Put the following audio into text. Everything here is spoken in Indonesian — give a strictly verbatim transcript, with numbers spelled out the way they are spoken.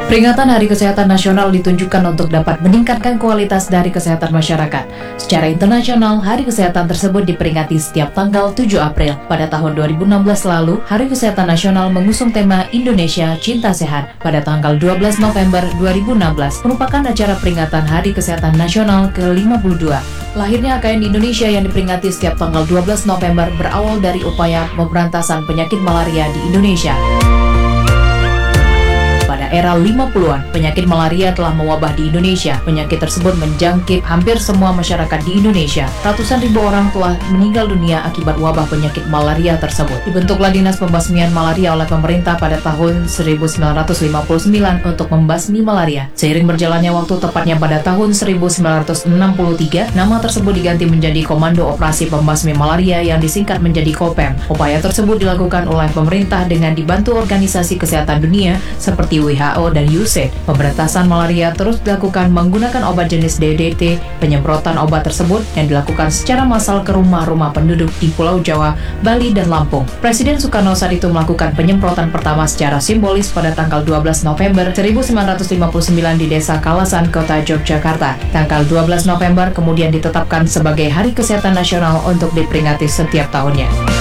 Peringatan Hari Kesehatan Nasional ditunjukkan untuk dapat meningkatkan kualitas dari kesehatan masyarakat. Secara internasional, Hari Kesehatan tersebut diperingati setiap tanggal tujuh April. Pada tahun dua ribu enam belas lalu, Hari Kesehatan Nasional mengusung tema Indonesia Cinta Sehat. Pada tanggal dua belas November dua ribu enam belas, merupakan acara peringatan Hari Kesehatan Nasional ke lima puluh dua. Lahirnya A K N Indonesia yang diperingati setiap tanggal dua belas November berawal dari upaya pemberantasan penyakit malaria di Indonesia. Pada era lima puluhan, penyakit malaria telah mewabah di Indonesia. Penyakit tersebut menjangkit hampir semua masyarakat di Indonesia. Ratusan ribu orang telah meninggal dunia akibat wabah penyakit malaria tersebut. Dibentuklah Dinas Pembasmian Malaria oleh pemerintah pada tahun seribu sembilan ratus lima puluh sembilan untuk membasmi malaria. Seiring berjalannya waktu, tepatnya pada tahun seribu sembilan ratus enam puluh tiga, nama tersebut diganti menjadi Komando Operasi Pembasmi Malaria yang disingkat menjadi KOPEM. Upaya tersebut dilakukan oleh pemerintah dengan dibantu organisasi kesehatan dunia seperti W H O dan U S A I D. Pemberantasan malaria terus dilakukan menggunakan obat jenis D D T. Penyemprotan obat tersebut yang dilakukan secara massal ke rumah-rumah penduduk di Pulau Jawa, Bali, dan Lampung. Presiden Soekarno saat itu melakukan penyemprotan pertama secara simbolis pada tanggal dua belas November seribu sembilan ratus lima puluh sembilan di Desa Kalasan, Kota Yogyakarta. Tanggal dua belas November kemudian ditetapkan sebagai Hari Kesehatan Nasional untuk diperingati setiap tahunnya.